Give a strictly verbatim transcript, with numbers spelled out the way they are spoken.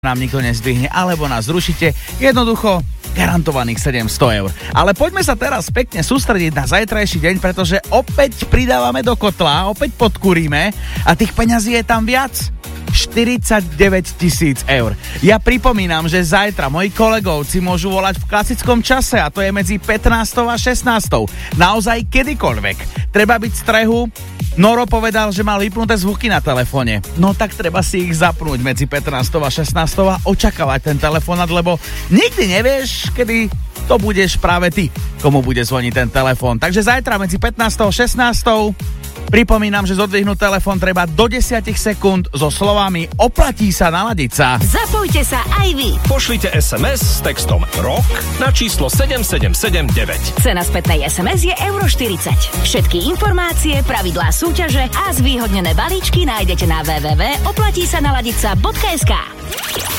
nám nikto nezdvihne, alebo nás zrušíte. Jednoducho garantovaných sedemsto eur. Ale poďme sa teraz pekne sústrediť na zajtrajší deň, pretože opäť pridávame do kotla, opäť podkuríme a tých peňazí je tam viac. štyridsaťdeväť tisíc eur. Ja pripomínam, že zajtra moji kolegovci môžu volať v klasickom čase a to je medzi pätnástou a šestnástou. Naozaj kedykoľvek. Treba byť v strehu. Noro povedal, že mal vypnuté zvuky na telefóne. No tak treba si ich zapnúť medzi pätnástou a šestnástou a očakávať ten telefonát, lebo nikdy nevieš, kedy to budeš práve ty, komu bude zvoniť ten telefón. Takže zajtra medzi pätnástou a šestnástou pripomínam, že zodvihnúť telefón treba do desať sekúnd so slovami oplatí sa naladiť sa. Zapojte sa aj vy. Pošlite es em es s textom ROK na číslo sedem sedem sedem deväť. Cena spätnej es em es je euro štyridsať. Všetky informácie, pravidlá súťaže a zvýhodnené balíčky nájdete na w w w bodka oplatí sa naladiť sa bodka es ká.